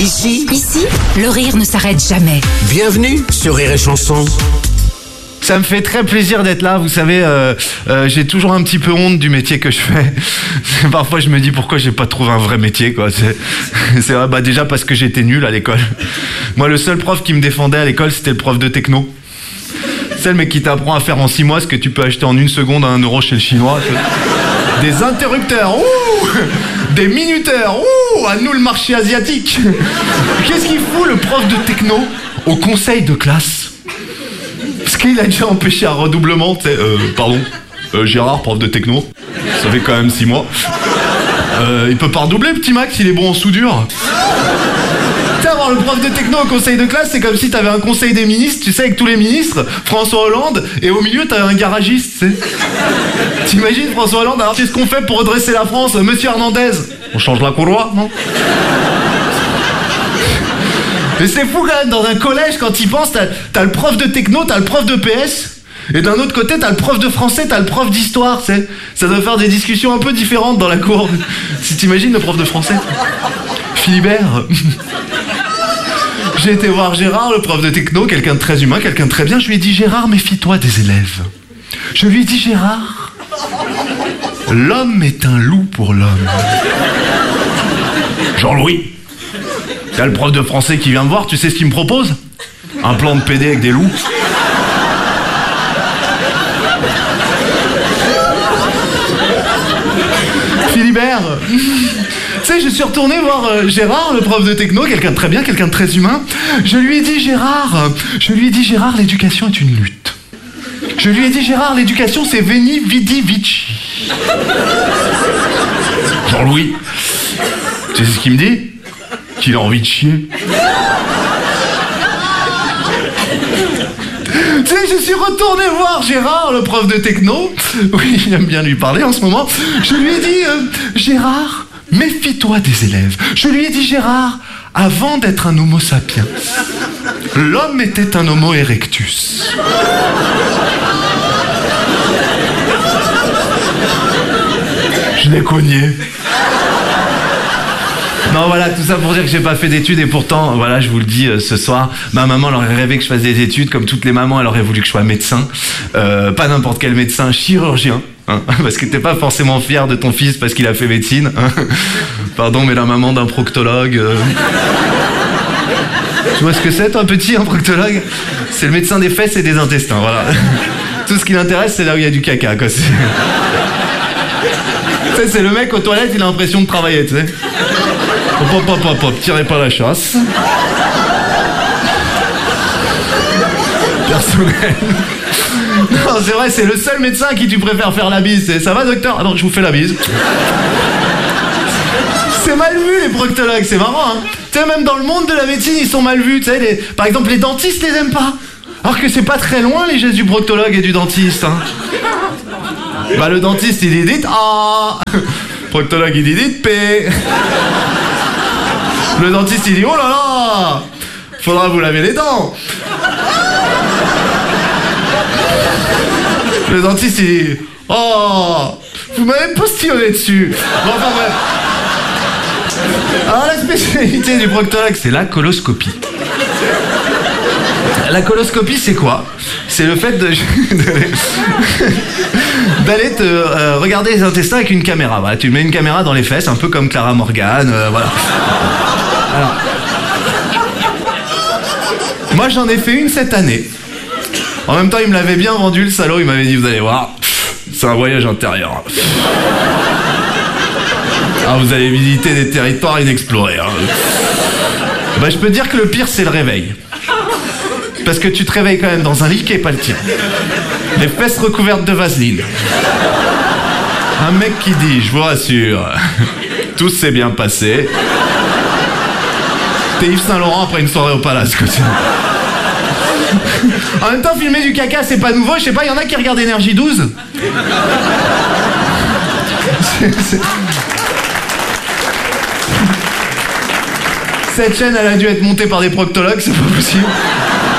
Ici, le rire ne s'arrête jamais. bienvenue sur Rire et Chanson. Ça me fait très plaisir d'être là, vous savez, j'ai toujours un petit peu honte du métier que je fais. Parfois je me dis pourquoi j'ai pas trouvé un vrai métier, quoi. C'est vrai, bah déjà parce que j'étais nul à l'école. Moi, le seul prof qui me défendait à l'école, c'était le prof de techno. C'est le mec qui t'apprend à faire en 6 mois ce que tu peux acheter en 1 seconde à 1 euro chez le chinois. Des interrupteurs, ouh, des minuteurs, ouh, à nous le marché asiatique. Qu'est-ce qu'il fout le prof de techno au conseil de classe? Parce qu'il a déjà empêché un redoublement, tu sais, Gérard, prof de techno, ça fait quand même 6 mois. Il peut pas redoubler, petit Max, il est bon en soudure. Tu sais, avoir le prof de techno au conseil de classe, c'est comme si t'avais un conseil des ministres, tu sais, avec tous les ministres, François Hollande, et au milieu t'avais un garagiste, tu sais. T'imagines François Hollande, alors qu'est-ce qu'on fait pour redresser la France, monsieur Hernandez? On change la courroie, non? Mais c'est fou quand même, dans un collège, quand t'y penses, t'as le prof de techno, t'as le prof de PS, et d'un autre côté, t'as le prof de français, t'as le prof d'histoire, tu sais. Ça doit faire des discussions un peu différentes dans la cour. Si t'imagines le prof de français, Philibert. J'ai été voir Gérard, le prof de techno, quelqu'un de très humain, quelqu'un de très bien. Je lui ai dit, Gérard, méfie-toi des élèves. Je lui ai dit, Gérard, l'homme est un loup pour l'homme. Jean-Louis, t'as le prof de français qui vient me voir, tu sais ce qu'il me propose? Un plan de PD avec des loups. Philibert, tu sais, je suis retourné voir Gérard, le prof de techno, quelqu'un de très bien, quelqu'un de très humain. Je lui ai dit, Gérard, l'éducation est une lutte. Je lui ai dit, Gérard, l'éducation, c'est veni, vidi, vici. Jean-Louis, tu sais ce qu'il me dit? Qu'il a envie de chier. Tu sais, je suis retourné voir Gérard, le prof de techno. Oui, j'aime bien lui parler en ce moment. Je lui ai dit, Gérard, méfie-toi des élèves. Je lui ai dit, Gérard, avant d'être un homo sapiens, l'homme était un homo erectus. Je l'ai cogné. Non, voilà, tout ça pour dire que j'ai pas fait d'études et pourtant, voilà, je vous le dis ce soir, ma maman, elle aurait rêvé que je fasse des études, comme toutes les mamans, elle aurait voulu que je sois médecin. Pas n'importe quel médecin, chirurgien, hein, parce que t'es pas forcément fier de ton fils parce qu'il a fait médecine. Hein. Pardon, mais la maman d'un proctologue... Tu vois ce que c'est, toi, petit, un proctologue? C'est le médecin des fesses et des intestins, voilà. Tout ce qui l'intéresse, c'est là où il y a du caca, quoi. Tu sais, c'est le mec aux toilettes, il a l'impression de travailler, tu sais. Hop, tirez pas la chasse. Personnel. Non, c'est vrai, c'est le seul médecin à qui tu préfères faire la bise. Ça va, docteur? Ah non, je vous fais la bise. C'est mal vu, les proctologues, c'est marrant, hein. Tu sais, même dans le monde de la médecine, ils sont mal vus, tu sais. Par exemple, les dentistes les aiment pas. Alors que c'est pas très loin, les gestes du proctologue et du dentiste, hein. Bah, le dentiste, il dit dites A. Proctologue, il dit dites P. Le dentiste, il dit oh là là, faudra vous laver les dents. Le dentiste, il dit oh, vous m'avez postillonné dessus. Bon, enfin bref. Alors, la spécialité du proctologue, c'est la coloscopie. La coloscopie, c'est quoi? C'est le fait d'aller te regarder les intestins avec une caméra. Voilà, tu mets une caméra dans les fesses, un peu comme Clara Morgan, voilà. Alors, moi, j'en ai fait une cette année. En même temps, il me l'avait bien vendu, le salaud. Il m'avait dit, vous allez voir, c'est un voyage intérieur. Ah, vous allez visiter des territoires inexplorés. Hein. Bah, je peux te dire que le pire, c'est le réveil. Parce que tu te réveilles quand même dans un lit qui est pas le tien. Les fesses recouvertes de vaseline. Un mec qui dit, je vous rassure, tout s'est bien passé. T'es Yves Saint-Laurent après une soirée au Palace, quoi. En même temps, filmer du caca, c'est pas nouveau. Je sais pas, il y en a qui regardent Énergie 12. Cette chaîne, elle a dû être montée par des proctologues, c'est pas possible.